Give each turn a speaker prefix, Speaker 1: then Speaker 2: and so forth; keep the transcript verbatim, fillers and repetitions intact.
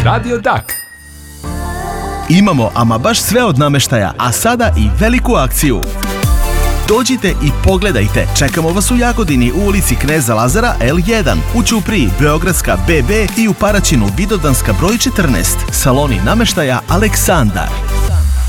Speaker 1: Radio Dak.
Speaker 2: Imamo ama baš sve od namještaja, a sada i veliku akciju. Dođite i pogledajte, čekamo vas u Jagodini u ulici Kneza Lazara el jedan, u Ćupriji Beogradska be be i u Paraćinu Vidovdanska broj četrnaest. Saloni namještaja Aleksandar.